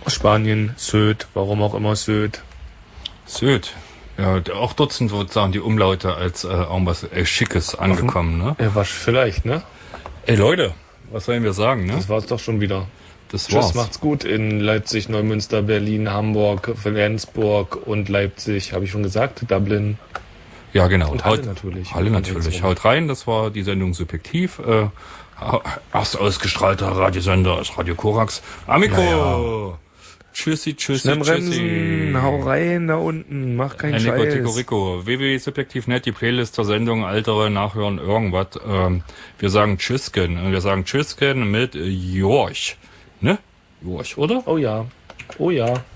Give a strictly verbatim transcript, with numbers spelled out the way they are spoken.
Spanien, Sylt, warum auch immer Sylt. Sylt. Ja, auch dort sind sozusagen die Umlaute als äh, irgendwas äh, Schickes angekommen, ne? Ja, was vielleicht, ne? Ey Leute, was sollen wir sagen, ne? Das war's doch schon wieder. Das Tschüss, war's. macht's gut in Leipzig, Neumünster, Berlin, Hamburg, Flensburg und Leipzig, habe ich schon gesagt, Dublin. Ja, genau. Und Haut, Halle natürlich. Halle natürlich. Haut rein, das war die Sendung Subjektiv. Äh, erst ausgestrahlter Radiosender ist Radio Korax. Amico! Naja. Tschüssi, tschüssi, Schnell tschüssi. bremsen, hau rein da unten, mach keinen Nico, Scheiß. Tico, Rico. w w w punkt subjektiv punkt net, die Playlist zur Sendung, Altere, Nachhören, irgendwas. Ähm, wir sagen Tschüssken. Wir sagen Tschüssken mit Jorch. Ne? Jorch, oder? Oh ja, oh ja.